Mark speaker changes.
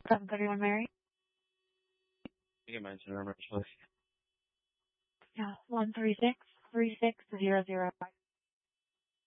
Speaker 1: 731 Mary?
Speaker 2: You can mention her, please.
Speaker 1: Yeah, 136-3600.